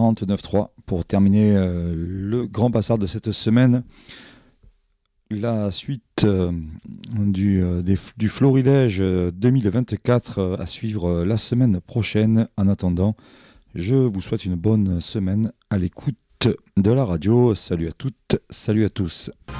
49.3 pour terminer le grand bazar de cette semaine. La suite du Florilège 2024 à suivre la semaine prochaine. En attendant, je vous souhaite une bonne semaine à l'écoute de la radio. Salut à toutes, salut à tous.